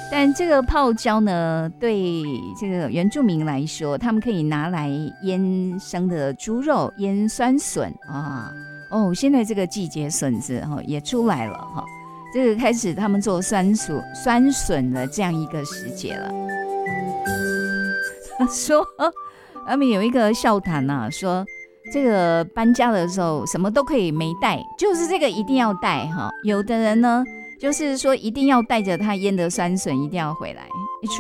但这个泡椒呢，对这个原住民来说，他们可以拿来腌生的猪肉、腌酸笋啊。哦，现在这个季节笋子也出来了哈，这个开始他们做酸笋的这样一个时节了。说他们有一个笑谈啊，说这个搬家的时候什么都可以没带，就是这个一定要带哈。有的人呢，就是说一定要带着他腌的酸笋一定要回来。